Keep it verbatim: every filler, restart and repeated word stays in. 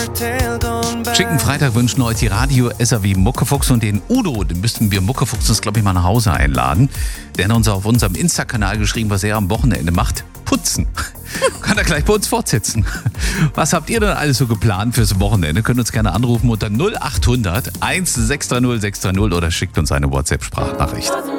Schicken Freitag wünschen euch die Radio-S A W Muckefuchs und den Udo, den müssten wir Muckefuchs uns, glaube ich, mal nach Hause einladen. Der hat uns auf unserem Insta-Kanal geschrieben, was er am Wochenende macht. Putzen. Kann er gleich bei uns fortsetzen. Was habt ihr denn alles so geplant fürs Wochenende? Könnt uns gerne anrufen unter null acht hundert eins sechs drei null sechs drei null oder schickt uns eine WhatsApp-Sprachnachricht.